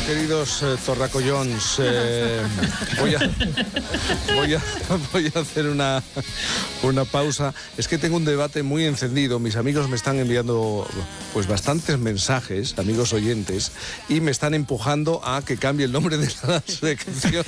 queridos zorracollons. Voy a hacer una pausa. Es que tengo un debate muy encendido. Mis amigos me están enviando pues bastantes mensajes, amigos oyentes, y me están empujando a que cambie el nombre de la sección.